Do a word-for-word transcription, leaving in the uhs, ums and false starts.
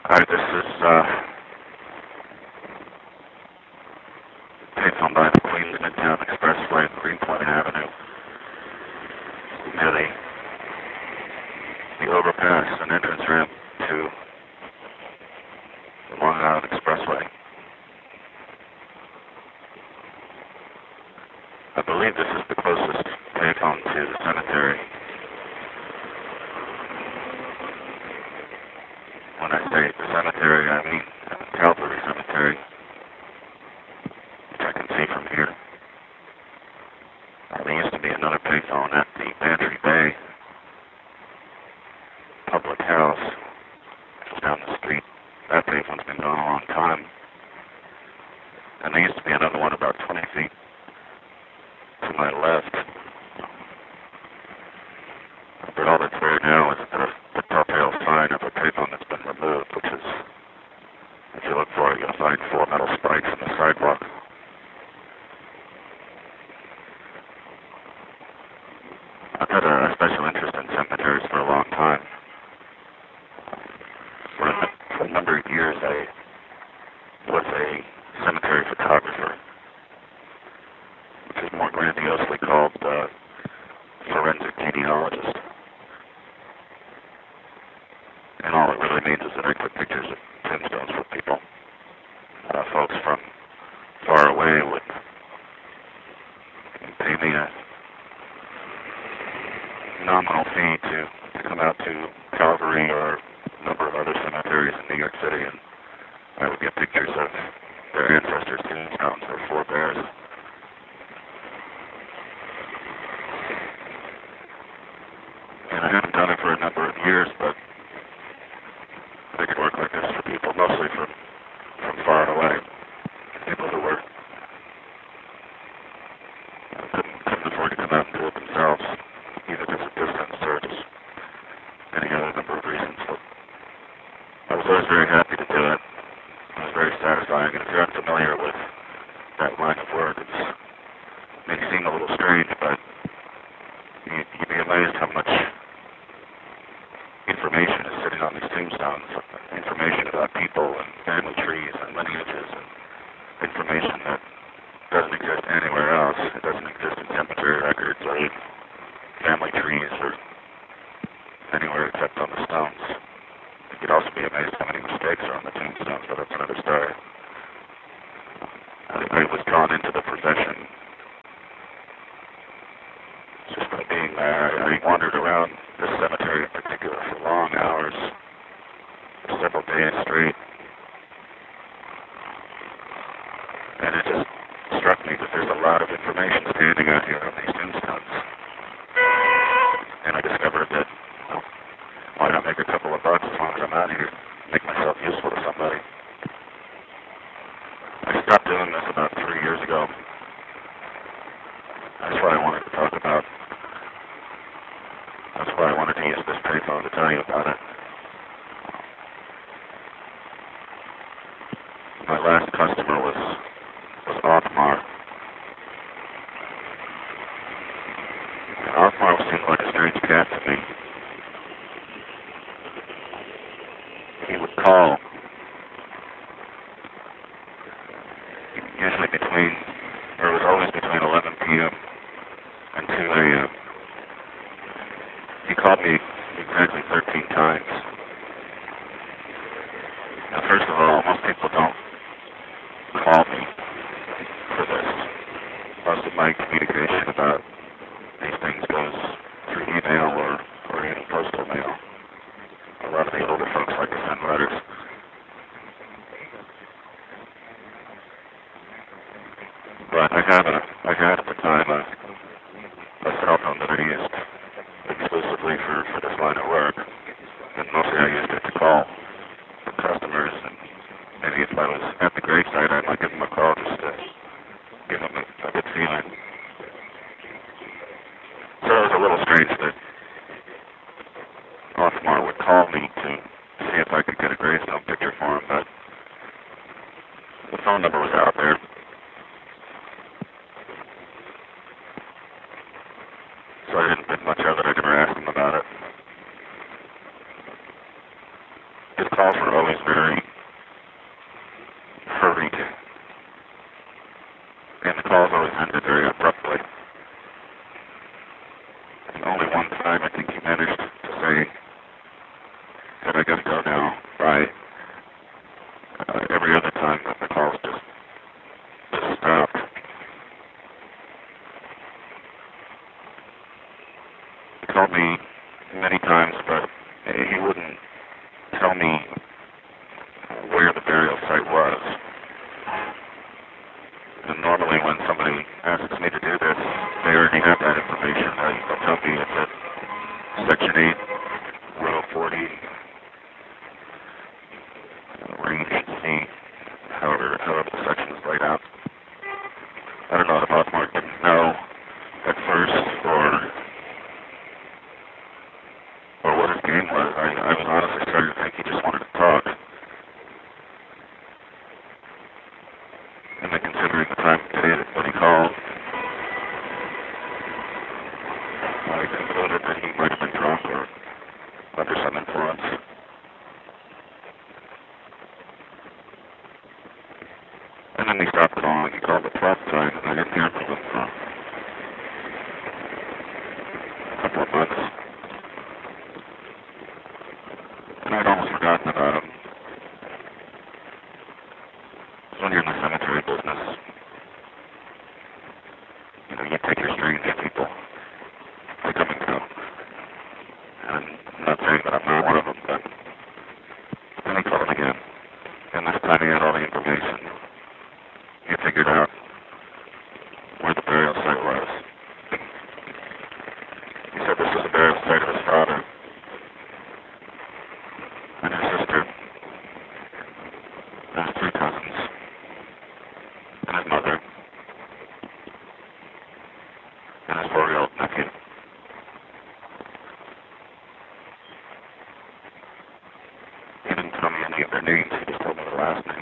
Hi, this is uh, payphone by the Queens Midtown Expressway, Greenpoint Avenue, near the, the overpass and entrance ramp to the Long Island Expressway. I believe this is the closest payphone to the cemetery. When I say the cemetery, I mean Calvary Cemetery, which I can see from here. Uh, there used to be another payphone at the Bantry Bay Public House, just down the street. That payphone's been gone a long time. And there used to be another one about twenty feet to my left. But all that's there now is the, the telltale sign of a payphone that's been removed, which is, if you look for it, you'll find four metal spikes in the sidewalk. I've had a special interest in cemeteries for a long time. For a, for a number of years, I was a cemetery photographer, which is more grandiosely called uh, forensic genealogist. And all it really means is that I took pictures of tombstones for people. Uh, folks from far away would pay me a nominal fee to, to come out to Calvary or a number of other cemeteries in New York City, and I would get pictures of their ancestors' tombstones, their forebears. And I haven't done it for a number of years, but I could work like this for people, mostly from, from far away. People who were uh, couldn't, couldn't afford to come out and do it themselves, either because of distance or just any other number of reasons. But I was always very happy to do it. It was very satisfying, and if you're unfamiliar with that line of work, it's, it may seem a little strange, but you, you'd be amazed how much information is sitting on these tombstones, information about people and family trees and lineages and information that doesn't exist anywhere else. It doesn't exist in cemetery records or family trees or anywhere except on the stones. You'd also be amazed how many mistakes are on the tombstones, but that's another story. I was drawn into the profession just by being there. I wandered around this cemetery in particular for long hours, for several days straight. And it just struck me that there's a lot of information standing out here on these tombstones. And I discovered that, well, why not make a couple of bucks as long as I'm out here, make myself useful to somebody. I stopped doing this about three years ago. That's what I wanted to talk about. That's why I wanted to use this payphone to tell you about it. My last customer was was Othmar. And Othmar seemed like a strange cat to me. He would call usually between, or it was always between eleven p.m. and two a.m. He called me exactly thirteen times. Now, first of all, most people don't call me for this. Most of my communication about these things goes through email or, or even postal mail. A lot of the older folks like to send letters. But I had, a, I had at the time a, a cell phone that I used exclusively for, for this line of work. And mostly I used it to call the customers, and maybe if I was at the gravesite, I might give them a call just to give them a, a good feeling. So it was a little strange that Othmar would call me to see if I could get a gravestone picture for him, but the phone number was out there. So I didn't think much of it. I never asked him about it. his calls were always very hurried, and the calls always ended very abruptly. And only one time I think he managed to say that I gotta go now. Bye. Uh, every other time the calls just, just stopped. He called me many times, but he wouldn't tell me where the burial site was. And normally when somebody asks me to do this, they already have that information. They'll tell me it's at Section eight, Row forty, uh, Range C, however, however the section is laid out. I don't know if Osmark didn't know at first, or or what his game was. I, I was honestly starting to think he just wanted to talk. And then considering the time of day that he called, I concluded that he might have been drunk or under some influence. And then he stopped calling. He called the twelfth time, and I didn't hear from him for a couple of months. And I'd almost forgotten about him. When you're in the cemetery business, you know, you take your strange people. They come and go. And I'm not saying that I'm not one of them, but then he called again. And this time he had all the information. He figured out where the burial site was. He said this was the burial site of his father and his sister and his three cousins and his mother and his four-year-old nephew. He didn't tell me any of their names, he just told me the last name.